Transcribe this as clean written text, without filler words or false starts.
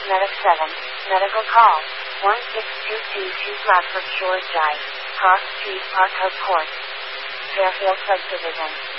Medic 7, medical call, 1622 Bradford Shores Drive, Cross Street, Parkhouse Court, Fairfield Subdivision.